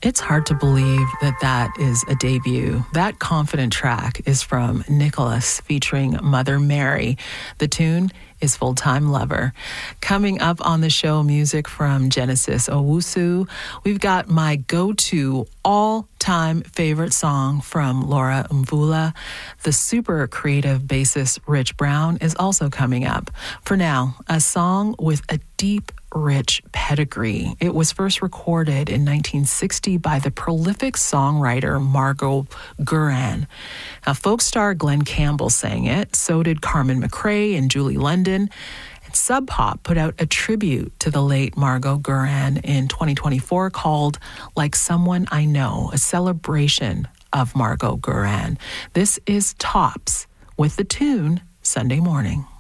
It's hard to believe that that is a debut. That Confident track is from Nicholas featuring Mother Mary. The tune is Full-Time Lover. Coming up on the show, music from Genesis Owusu. We've got my go-to all-time favorite song from Laura Mvula. The super creative bassist Rich Brown is also coming up. For now, a song with a deep, rich pedigree. It was first recorded in 1960 by the prolific songwriter Margot Gurin. Now, folk star Glenn Campbell sang it, so did Carmen McRae and Julie London. And Sub Pop put out a tribute to the late Margot Gurin in 2024 called Like Someone I Know, a celebration of Margot Gurin. This is Tops with the tune Sunday Morning.